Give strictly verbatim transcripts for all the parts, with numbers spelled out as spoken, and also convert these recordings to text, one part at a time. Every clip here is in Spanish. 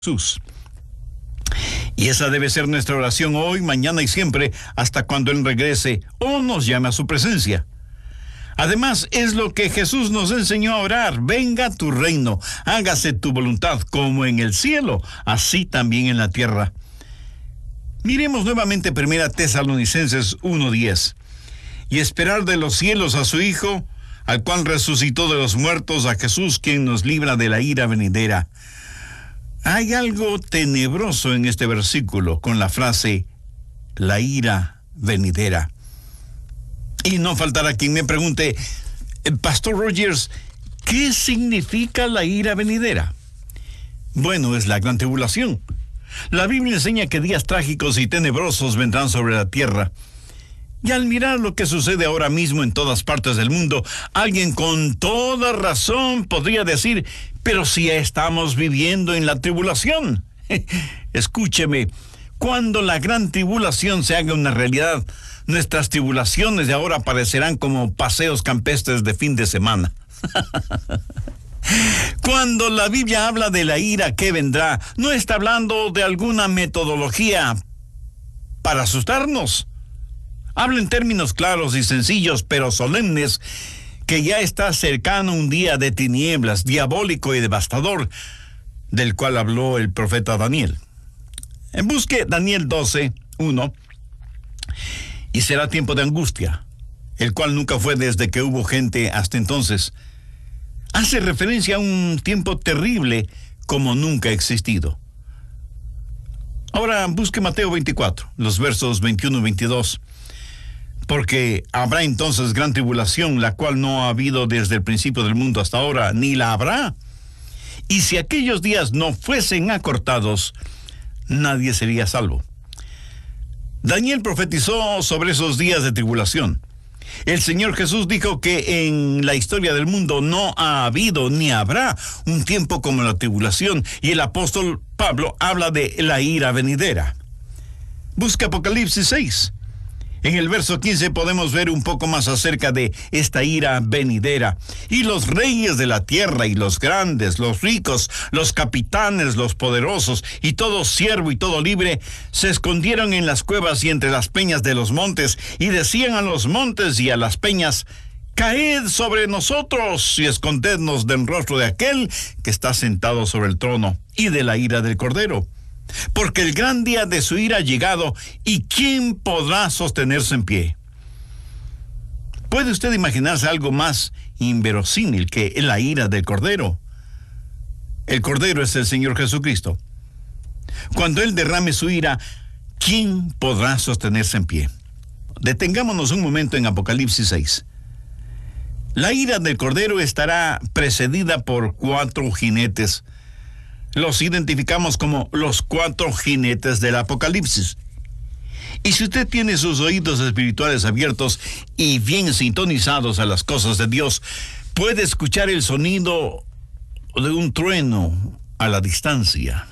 Jesús. Y esa debe ser nuestra oración hoy, mañana y siempre, hasta cuando Él regrese o nos llame a su presencia. Además, es lo que Jesús nos enseñó a orar: venga tu reino, hágase tu voluntad, como en el cielo, así también en la tierra. Miremos nuevamente Primera Tesalonicenses uno diez. Y esperar de los cielos a su Hijo, al cual resucitó de los muertos, a Jesús, quien nos libra de la ira venidera. Hay algo tenebroso en este versículo con la frase la ira venidera. Y no faltará quien me pregunte: Pastor Rogers, ¿qué significa la ira venidera? Bueno, es la gran tribulación. La Biblia enseña que días trágicos y tenebrosos vendrán sobre la tierra. Y al mirar lo que sucede ahora mismo en todas partes del mundo, alguien con toda razón podría decir: pero si ya estamos viviendo en la tribulación. Escúcheme, cuando la gran tribulación se haga una realidad, nuestras tribulaciones de ahora parecerán como paseos campestres de fin de semana. Cuando la Biblia habla de la ira que vendrá, no está hablando de alguna metodología para asustarnos. Habla en términos claros y sencillos, pero solemnes, que ya está cercano un día de tinieblas, diabólico y devastador, del cual habló el profeta Daniel. Busque Daniel doce, uno. Y será tiempo de angustia, el cual nunca fue desde que hubo gente hasta entonces. Hace referencia a un tiempo terrible como nunca ha existido. Ahora busque Mateo veinticuatro, los versos veintiuno y veintidós. Porque habrá entonces gran tribulación, la cual no ha habido desde el principio del mundo hasta ahora, ni la habrá. Y si aquellos días no fuesen acortados, nadie sería salvo. Daniel profetizó sobre esos días de tribulación. El Señor Jesús dijo que en la historia del mundo no ha habido ni habrá un tiempo como la tribulación, y el apóstol Pablo habla de la ira venidera. Busca Apocalipsis seis. En el verso quince podemos ver un poco más acerca de esta ira venidera. Y los reyes de la tierra, y los grandes, los ricos, los capitanes, los poderosos, y todo siervo y todo libre, se escondieron en las cuevas y entre las peñas de los montes, y decían a los montes y a las peñas: caed sobre nosotros y escondednos del rostro de aquel que está sentado sobre el trono y de la ira del Cordero. Porque el gran día de su ira ha llegado, ¿y quién podrá sostenerse en pie? ¿Puede usted imaginarse algo más inverosímil que la ira del Cordero? El Cordero es el Señor Jesucristo. Cuando Él derrame su ira, ¿quién podrá sostenerse en pie? Detengámonos un momento en Apocalipsis seis. La ira del Cordero estará precedida por cuatro jinetes. Los identificamos como los cuatro jinetes del Apocalipsis. Y si usted tiene sus oídos espirituales abiertos y bien sintonizados a las cosas de Dios, puede escuchar el sonido de un trueno a la distancia.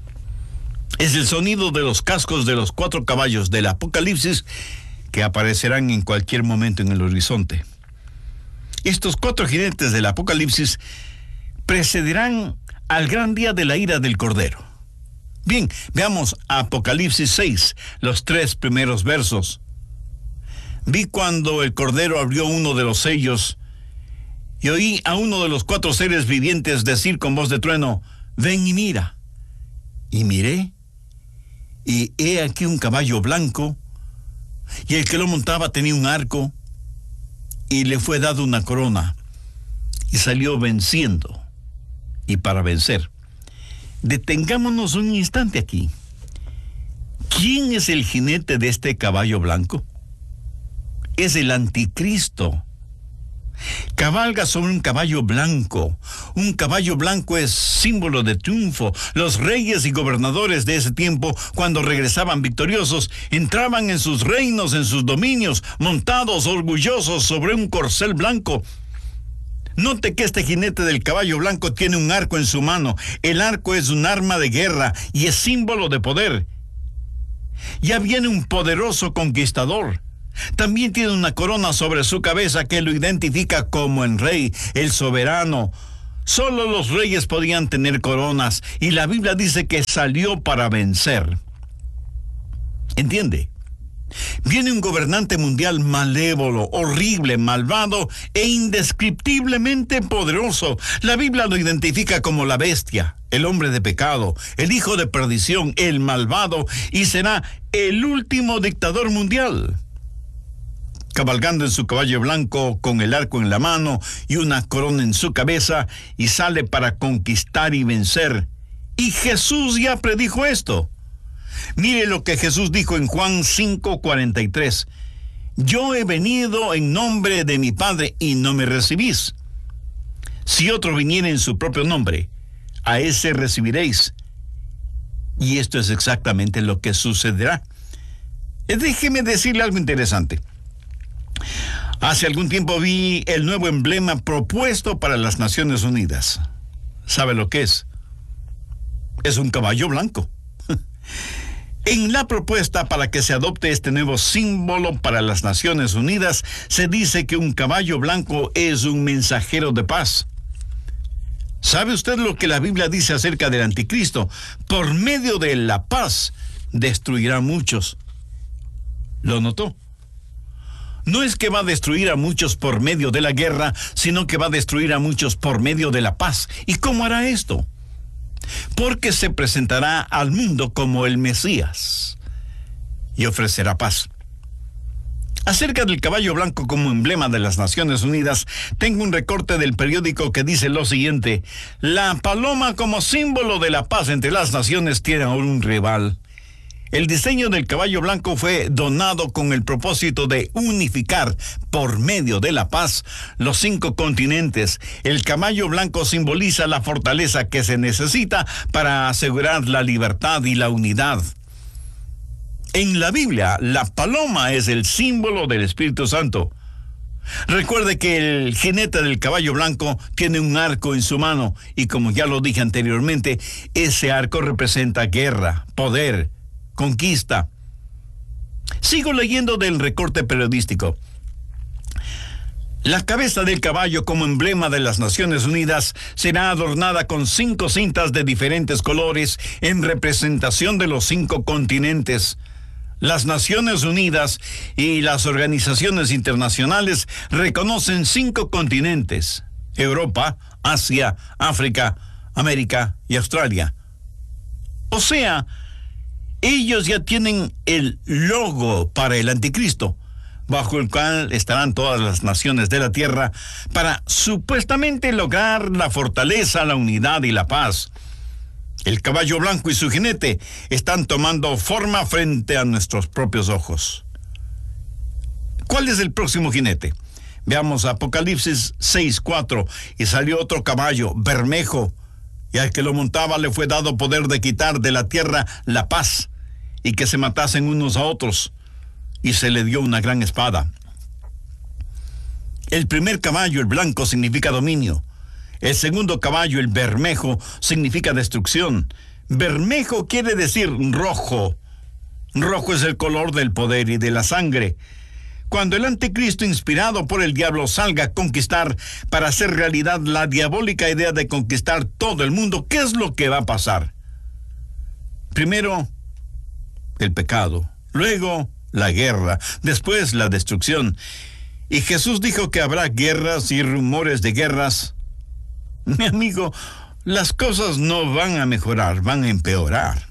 Es el sonido de los cascos de los cuatro caballos del Apocalipsis que aparecerán en cualquier momento en el horizonte. Estos cuatro jinetes del Apocalipsis precederán al gran día de la ira del Cordero. Bien, veamos Apocalipsis seis, los tres primeros versos. Vi cuando el Cordero abrió uno de los sellos, y oí a uno de los cuatro seres vivientes decir con voz de trueno: ven y mira. Y miré, y he aquí un caballo blanco, y el que lo montaba tenía un arco, y le fue dado una corona, y salió venciendo y para vencer. Detengámonos un instante aquí. ¿Quién es el jinete de este caballo blanco? Es el anticristo. Cabalga sobre un caballo blanco. Un caballo blanco es símbolo de triunfo. Los reyes y gobernadores de ese tiempo, cuando regresaban victoriosos, entraban en sus reinos, en sus dominios, montados orgullosos sobre un corcel blanco. Note que este jinete del caballo blanco tiene un arco en su mano. El arco es un arma de guerra y es símbolo de poder. Ya viene un poderoso conquistador. También tiene una corona sobre su cabeza que lo identifica como el rey, el soberano, Solo los reyes podían tener coronas y la Biblia dice que salió para vencer. ¿Entiende? Viene un gobernante mundial malévolo, horrible, malvado e indescriptiblemente poderoso. La Biblia lo identifica como la bestia, el hombre de pecado, el hijo de perdición, el malvado, y será el último dictador mundial. Cabalgando en su caballo blanco, con el arco en la mano y una corona en su cabeza, y sale para conquistar y vencer. Y Jesús ya predijo esto. Mire lo que Jesús dijo en Juan cinco cuarenta y tres. Yo he venido en nombre de mi Padre y no me recibís. Si otro viniera en su propio nombre, a ese recibiréis. Y esto es exactamente lo que sucederá. Déjeme decirle algo interesante. Hace algún tiempo vi el nuevo emblema propuesto para las Naciones Unidas. ¿Sabe lo que es? Es un caballo blanco. En la propuesta para que se adopte este nuevo símbolo para las Naciones Unidas, se dice que un caballo blanco es un mensajero de paz. ¿Sabe usted lo que la Biblia dice acerca del anticristo? Por medio de la paz destruirá a muchos. ¿Lo notó? No es que va a destruir a muchos por medio de la guerra, sino que va a destruir a muchos por medio de la paz. ¿Y cómo hará esto? Porque se presentará al mundo como el Mesías y ofrecerá paz. Acerca del caballo blanco como emblema de las Naciones Unidas, tengo un recorte del periódico que dice lo siguiente: la paloma como símbolo de la paz entre las naciones tiene ahora un rival. El diseño del caballo blanco fue donado con el propósito de unificar, por medio de la paz, los cinco continentes. El caballo blanco simboliza la fortaleza que se necesita para asegurar la libertad y la unidad. En la Biblia, la paloma es el símbolo del Espíritu Santo. Recuerde que el jinete del caballo blanco tiene un arco en su mano y, como ya lo dije anteriormente, ese arco representa guerra, poder, conquista. Sigo leyendo del recorte periodístico. La cabeza del caballo como emblema de las Naciones Unidas será adornada con cinco cintas de diferentes colores en representación de los cinco continentes. Las Naciones Unidas y las organizaciones internacionales reconocen cinco continentes: Europa, Asia, África, América y Australia. O sea, ellos ya tienen el logo para el anticristo, bajo el cual estarán todas las naciones de la tierra para supuestamente lograr la fortaleza, la unidad y la paz. El caballo blanco y su jinete están tomando forma frente a nuestros propios ojos. ¿Cuál es el próximo jinete? Veamos Apocalipsis seis cuatro. Y salió otro caballo, bermejo, y al que lo montaba le fue dado poder de quitar de la tierra la paz, y que se matasen unos a otros, y se le dio una gran espada. El primer caballo, el blanco, significa dominio. El segundo caballo, el bermejo, significa destrucción. Bermejo quiere decir rojo. Rojo es el color del poder y de la sangre. Cuando el anticristo, inspirado por el diablo, salga a conquistar para hacer realidad la diabólica idea de conquistar todo el mundo, ¿qué es lo que va a pasar? Primero, el pecado. Luego, la guerra. Después, la destrucción. Y Jesús dijo que habrá guerras y rumores de guerras. Mi amigo, las cosas no van a mejorar, van a empeorar.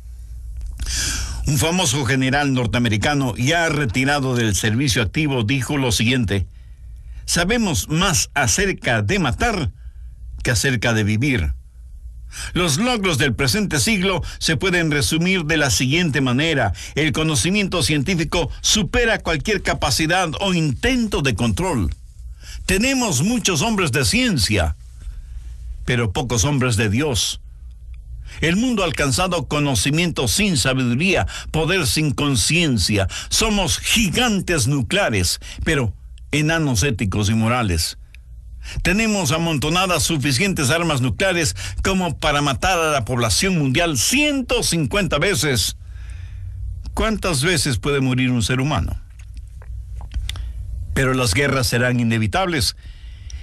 Un famoso general norteamericano, ya retirado del servicio activo, dijo lo siguiente: sabemos más acerca de matar que acerca de vivir. Los logros del presente siglo se pueden resumir de la siguiente manera: el conocimiento científico supera cualquier capacidad o intento de control. Tenemos muchos hombres de ciencia, pero pocos hombres de Dios. El mundo ha alcanzado conocimiento sin sabiduría, poder sin conciencia. Somos gigantes nucleares, pero enanos éticos y morales. Tenemos amontonadas suficientes armas nucleares como para matar a la población mundial ciento cincuenta veces. ¿Cuántas veces puede morir un ser humano? Pero las guerras serán inevitables.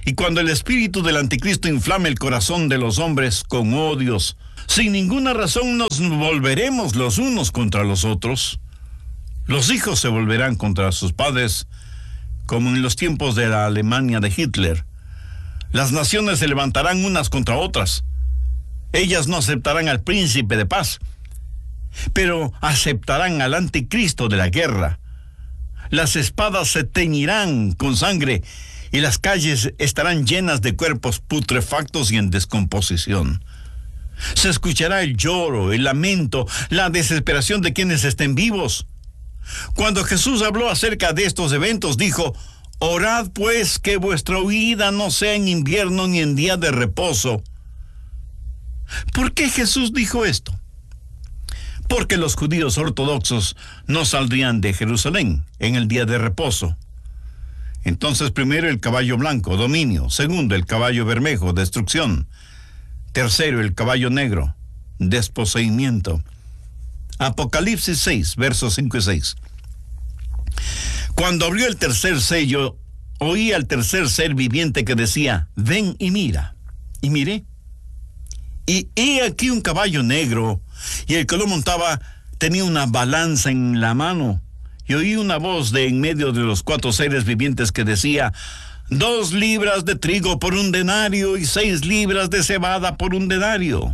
Y cuando el espíritu del anticristo inflame el corazón de los hombres con odios, sin ninguna razón nos volveremos los unos contra los otros. Los hijos se volverán contra sus padres, como en los tiempos de la Alemania de Hitler. Las naciones se levantarán unas contra otras. Ellas no aceptarán al príncipe de paz, pero aceptarán al anticristo de la guerra. Las espadas se teñirán con sangre y las calles estarán llenas de cuerpos putrefactos y en descomposición. Se escuchará el lloro, el lamento, la desesperación de quienes estén vivos. Cuando Jesús habló acerca de estos eventos, dijo: orad pues que vuestra huida no sea en invierno ni en día de reposo. ¿Por qué Jesús dijo esto? Porque los judíos ortodoxos no saldrían de Jerusalén en el día de reposo. Entonces, primero el caballo blanco, dominio; segundo el caballo bermejo, destrucción; tercero el caballo negro, desposeimiento. Apocalipsis seis, versos cinco y seis. Cuando abrió el tercer sello, oí al tercer ser viviente que decía: ven y mira. Y miré, y he aquí un caballo negro, y el que lo montaba tenía una balanza en la mano. Y oí una voz de en medio de los cuatro seres vivientes que decía: dos libras de trigo por un denario y seis libras de cebada por un denario.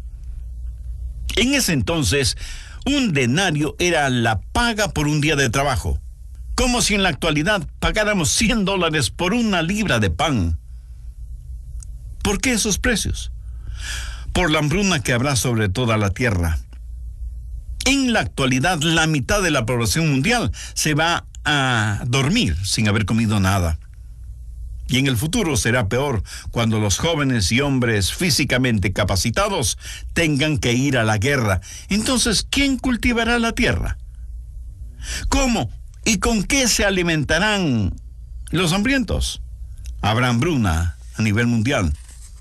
En ese entonces, un denario era la paga por un día de trabajo, como si en la actualidad pagáramos cien dólares por una libra de pan. ¿Por qué esos precios? Por la hambruna que habrá sobre toda la tierra. En la actualidad, la mitad de la población mundial se va a dormir sin haber comido nada. Y en el futuro será peor cuando los jóvenes y hombres físicamente capacitados tengan que ir a la guerra. Entonces, ¿quién cultivará la tierra? ¿Cómo y con qué se alimentarán los hambrientos? Habrá hambruna a nivel mundial.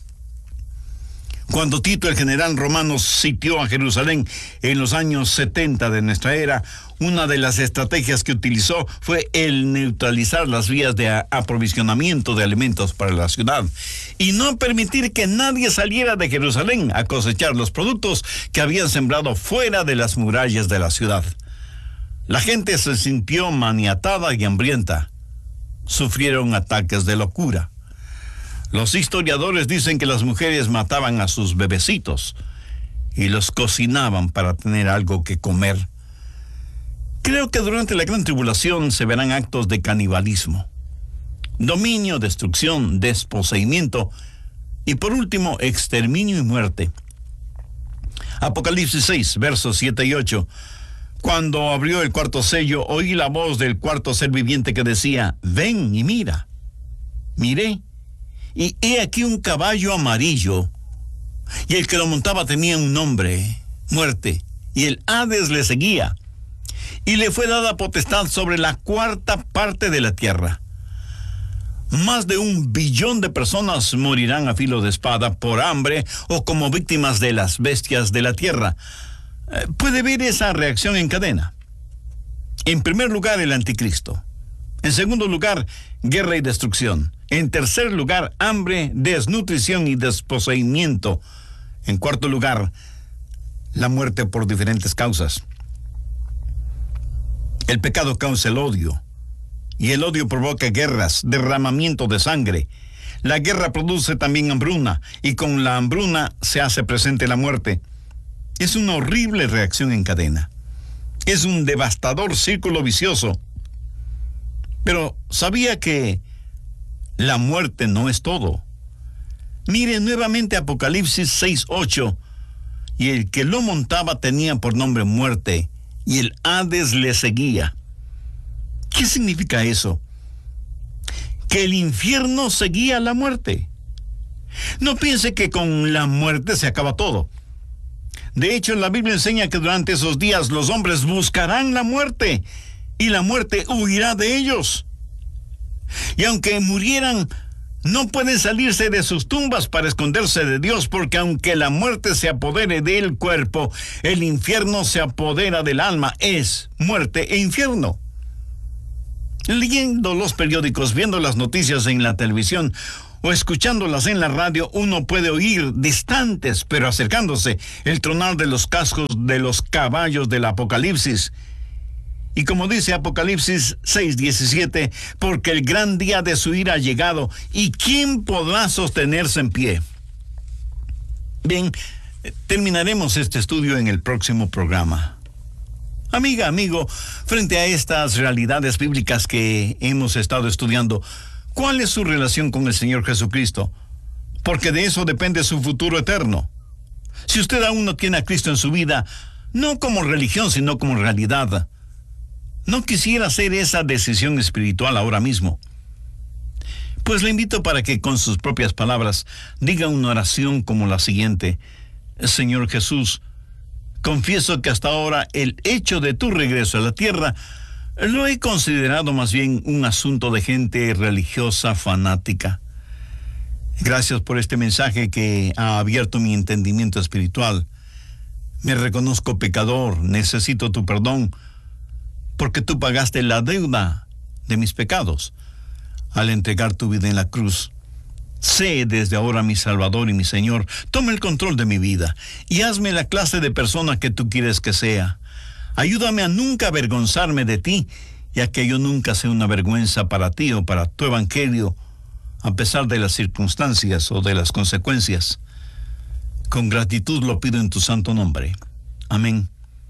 Cuando Tito, el general romano, sitió a Jerusalén en los años setenta de nuestra era, una de las estrategias que utilizó fue el neutralizar las vías de aprovisionamiento de alimentos para la ciudad y no permitir que nadie saliera de Jerusalén a cosechar los productos que habían sembrado fuera de las murallas de la ciudad. La gente se sintió maniatada y hambrienta. Sufrieron ataques de locura. Los historiadores dicen que las mujeres mataban a sus bebecitos y los cocinaban para tener algo que comer. Creo que durante la gran tribulación se verán actos de canibalismo, dominio, destrucción, desposeimiento y por último, exterminio y muerte. Apocalipsis seis, versos siete y ocho. Cuando abrió el cuarto sello, oí la voz del cuarto ser viviente que decía: ven y mira. Miré, y he aquí un caballo amarillo, y el que lo montaba tenía un nombre: muerte, y el Hades le seguía, y le fue dada potestad sobre la cuarta parte de la tierra. Más de un billón de personas morirán a filo de espada, por hambre o como víctimas de las bestias de la tierra. Eh, puede ver esa reacción en cadena. En primer lugar, el anticristo. En segundo lugar, guerra y destrucción. En tercer lugar, hambre, desnutrición y desposeimiento. En cuarto lugar, la muerte por diferentes causas. El pecado causa el odio, y el odio provoca guerras, derramamiento de sangre. La guerra produce también hambruna, y con la hambruna se hace presente la muerte. Es una horrible reacción en cadena. Es un devastador círculo vicioso. Pero ¿sabía que la muerte no es todo? Mire nuevamente Apocalipsis seis, ocho. Y el que lo montaba tenía por nombre muerte, y el Hades le seguía. ¿Qué significa eso? Que el infierno seguía a la muerte. No piense que con la muerte se acaba todo. De hecho, la Biblia enseña que durante esos días los hombres buscarán la muerte, y la muerte huirá de ellos. Y aunque murieran, no pueden salirse de sus tumbas para esconderse de Dios, porque aunque la muerte se apodere del cuerpo, el infierno se apodera del alma. Es muerte e infierno. Leyendo los periódicos, viendo las noticias en la televisión, o escuchándolas en la radio, uno puede oír distantes, pero acercándose, el tronar de los cascos de los caballos del Apocalipsis. Y como dice Apocalipsis seis diecisiete, porque el gran día de su ira ha llegado, ¿y quién podrá sostenerse en pie? Bien, terminaremos este estudio en el próximo programa. Amiga, amigo, frente a estas realidades bíblicas que hemos estado estudiando, ¿cuál es su relación con el Señor Jesucristo? Porque de eso depende su futuro eterno. Si usted aún no tiene a Cristo en su vida, no como religión, sino como realidad, ¿no quisiera hacer esa decisión espiritual ahora mismo? Pues le invito para que con sus propias palabras diga una oración como la siguiente: Señor Jesús, confieso que hasta ahora el hecho de tu regreso a la tierra lo he considerado más bien un asunto de gente religiosa fanática. Gracias por este mensaje que ha abierto mi entendimiento espiritual. Me reconozco pecador, necesito tu perdón, porque tú pagaste la deuda de mis pecados al entregar tu vida en la cruz. Sé desde ahora mi Salvador y mi Señor. Toma el control de mi vida y hazme la clase de persona que tú quieres que sea. Ayúdame a nunca avergonzarme de ti, ya que yo nunca sea una vergüenza para ti o para tu evangelio, a pesar de las circunstancias o de las consecuencias. Con gratitud lo pido en tu santo nombre. Amén.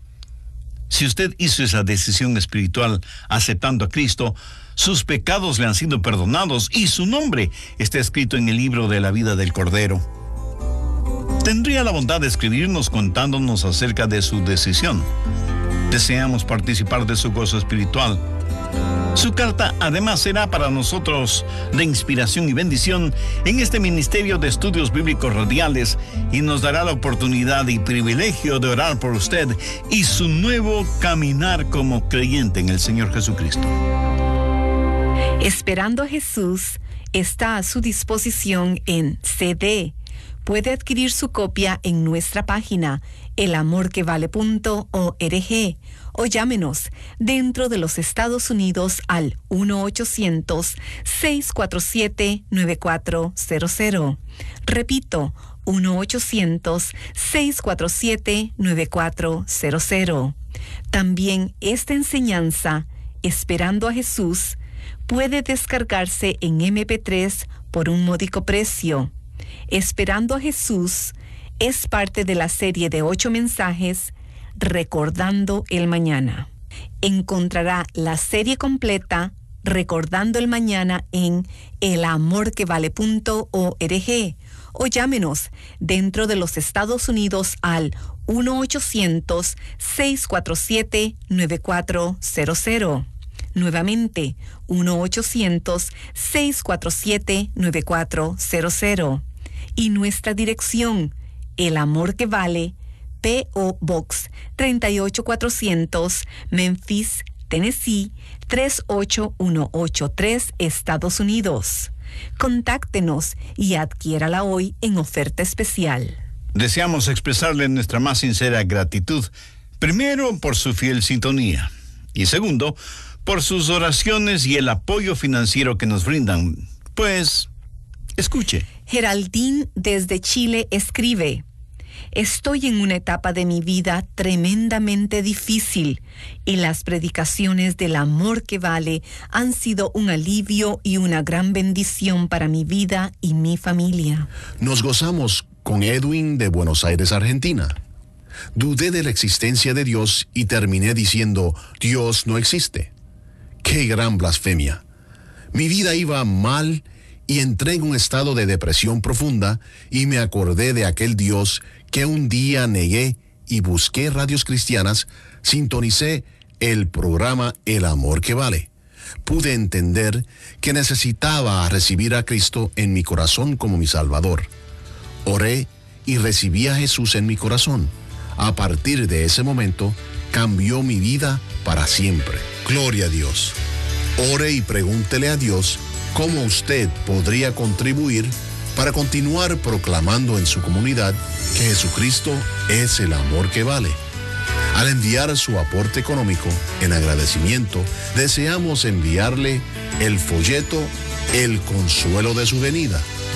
Si usted hizo esa decisión espiritual aceptando a Cristo, sus pecados le han sido perdonados y su nombre está escrito en el libro de la vida del Cordero. Tendría la bondad de escribirnos contándonos acerca de su decisión. Deseamos participar de su gozo espiritual. Su carta además será para nosotros de inspiración y bendición en este ministerio de estudios bíblicos radiales y nos dará la oportunidad y privilegio de orar por usted y su nuevo caminar como creyente en el Señor Jesucristo. Esperando a Jesús está a su disposición en C D. Puede adquirir su copia en nuestra página el amor que vale punto org o llámenos dentro de los Estados Unidos al uno ochocientos, seis cuatro siete, nueve cuatro cero cero. Repito, uno ochocientos, seis cuatro siete, nueve cuatro cero cero. También esta enseñanza, Esperando a Jesús, puede descargarse en eme pe tres por un módico precio. Esperando a Jesús es parte de la serie de ocho mensajes Recordando el Mañana. Encontrará la serie completa Recordando el Mañana en el amor que vale punto org o llámenos dentro de los Estados Unidos al uno ochocientos, seis cuatro siete, nueve cuatro cero cero. Nuevamente, uno ochocientos, seis cuatro siete, nueve cuatro cero cero. Y nuestra dirección, El Amor que Vale, P O Box tres ocho cuatrocientos, Memphis, Tennessee tres ocho uno ocho tres, Estados Unidos. Contáctenos y adquiérala hoy en oferta especial. Deseamos expresarle nuestra más sincera gratitud, primero por su fiel sintonía y segundo, por sus oraciones y el apoyo financiero que nos brindan. Pues, escuche. Geraldine desde Chile escribe: estoy en una etapa de mi vida tremendamente difícil y las predicaciones del amor que vale han sido un alivio y una gran bendición para mi vida y mi familia. Nos gozamos con Edwin de Buenos Aires, Argentina. Dudé de la existencia de Dios y terminé diciendo, Dios no existe. ¡Qué gran blasfemia! Mi vida iba mal y entré en un estado de depresión profunda y me acordé de aquel Dios que un día negué y busqué radios cristianas, sintonicé el programa El Amor que Vale. Pude entender que necesitaba recibir a Cristo en mi corazón como mi Salvador. Oré y recibí a Jesús en mi corazón. A partir de ese momento, cambió mi vida para siempre. Gloria a Dios. Ore y pregúntele a Dios cómo usted podría contribuir para continuar proclamando en su comunidad que Jesucristo es el amor que vale. Al enviar su aporte económico, en agradecimiento, deseamos enviarle el folleto El Consuelo de su Venida,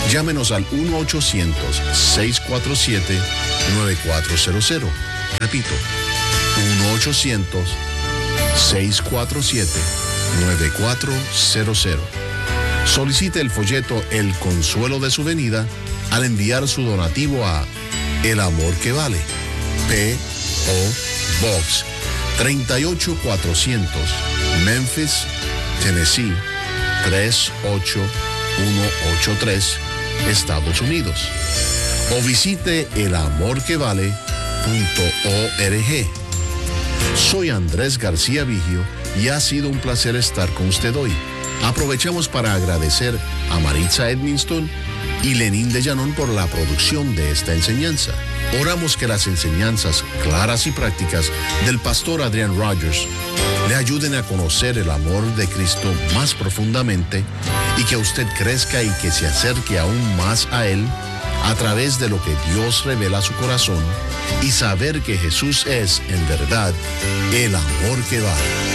Llámenos al uno ochocientos, seis cuatro siete, nueve cuatro cero cero. Repito, uno ochocientos, seis cuatro siete, nueve cuatro cero cero. Solicite el folleto El Consuelo de su Venida al enviar su donativo a El Amor que Vale, P O Box tres ocho cuatrocientos, Memphis, Tennessee tres ocho uno ocho tres, Estados Unidos. O visite el amor que vale punto org. Soy Andrés García Vigio y ha sido un placer estar con usted hoy. Aprovechamos para agradecer a Maritza Edmiston y Lenín de Llanón por la producción de esta enseñanza. Oramos que las enseñanzas claras y prácticas del pastor Adrian Rogers le ayuden a conocer el amor de Cristo más profundamente y que usted crezca y que se acerque aún más a Él a través de lo que Dios revela a su corazón y saber que Jesús es, en verdad, el amor que vale.